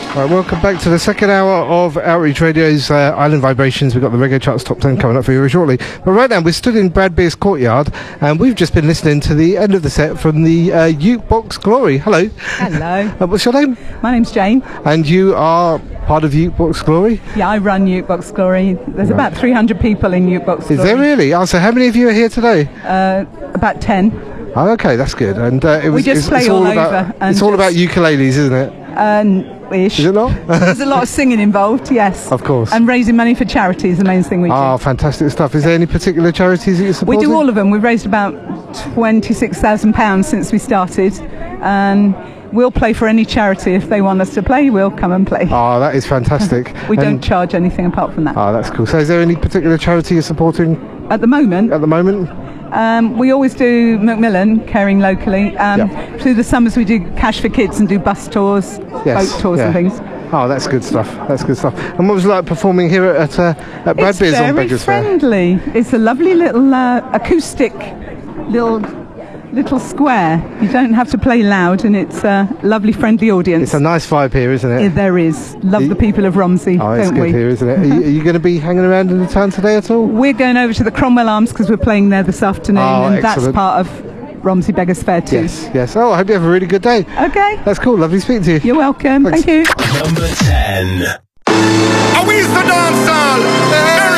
Right, welcome back to the second hour of Outreach Radio's Island Vibrations. We've got the Reggae Charts Top 10 coming up for you very shortly. But right now, we're stood in Brad Beer's courtyard, and we've just been listening to the end of the set from the Ukebox Glory. Hello. Hello. What's your name? My name's Jane. And you are part of Ukebox Glory? Yeah, I run Ukebox Glory. There's about 300 people in Ukebox Glory. Is there really? Oh, so how many of you are here today? About 10. Oh, okay, that's good. And we just play all over. It's all about ukuleles, isn't it? Ish. Is it not? There's a lot of singing involved, yes. Of course. And raising money for charity is the main thing we do. Oh, fantastic stuff. Is there any particular charities that you're We supporting? do all of them. We've raised about £26,000 since we started. And we'll play for any charity. If they want us to play, we'll come and play. Oh, that is fantastic. We don't charge anything apart from that. Oh, that's cool. So is there any particular charity you're supporting? At the moment? At the moment? We always do Macmillan, caring locally. Through the summers we do Cash for Kids and do bus tours, boat tours and things. Oh, that's good stuff. That's good stuff. And what was it like performing here at Brad Beer's on Beggars Fair? It's very friendly. It's a lovely little acoustic little square. You don't have to play loud, and it's a lovely, friendly audience. It's a nice vibe here, isn't it? There is. Love the people of Romsey, don't we? Oh, it's good here, isn't it? Are you going to be hanging around in the town today at all? We're going over to the Cromwell Arms because we're playing there this afternoon, and excellent. That's part of Romsey Beggars Fair too. Yes. Oh, I hope you have a really good day. Okay. That's cool. Lovely speaking to you. You're welcome. Thanks. Thank you. Number 10. We used to dance all.